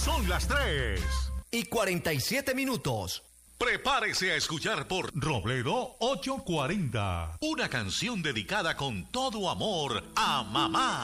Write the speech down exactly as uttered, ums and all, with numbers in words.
Son las tres y cuarenta y siete minutos. Prepárese a escuchar por Robledo ochocientos cuarenta. Una canción dedicada con todo amor a mamá.